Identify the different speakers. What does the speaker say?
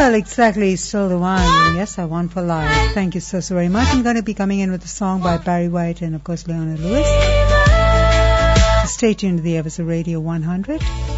Speaker 1: Well, exactly. Still the one. Yes, I want for life. Thank you so very much. I'm going to be coming in with a song by Barry White and, of course, Leona Lewis. Stay tuned to the Ever So Radio 100.